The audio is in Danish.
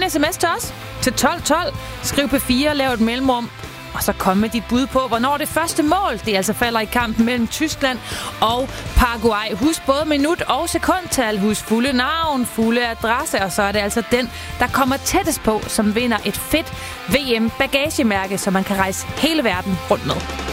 en sms til os til 1212. Skriv P4 og lav et mellemrum. Og så kom med dit bud på, hvornår det første mål, det altså falder i kampen mellem Tyskland og Paraguay. Husk både minut og sekundtal. Husk fulde navn, fulde adresse, og så er det altså den, der kommer tættest på, som vinder et fedt VM-bagagemærke, som man kan rejse hele verden rundt med.